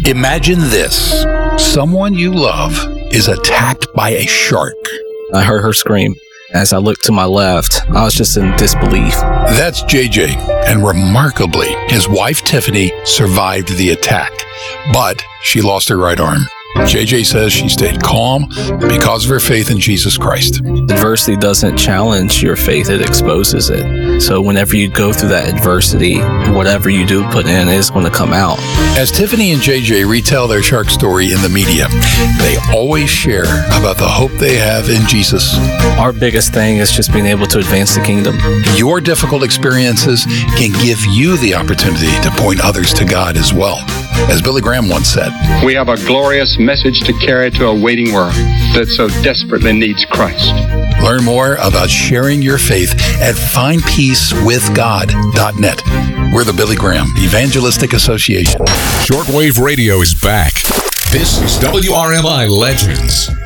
Imagine this. Someone you love is attacked by a shark. I heard her scream. As I looked to my left, I was just in disbelief. That's JJ, and remarkably, his wife Tiffany survived the attack, but she lost her right arm. JJ says she stayed calm because of her faith in Jesus Christ. Adversity doesn't challenge your faith, it exposes it. So whenever you go through that adversity, whatever you do put in is going to come out. As Tiffany and JJ retell their shark story in the media, they always share about the hope they have in Jesus. Our biggest thing is just being able to advance the kingdom. Your difficult experiences can give you the opportunity to point others to God as well. As Billy Graham once said, we have a glorious message to carry to a waiting world that so desperately needs Christ. Learn more about sharing your faith at findpeacewithgod.net. We're the Billy Graham Evangelistic Association. Shortwave Radio is back. This is WRMI Legends.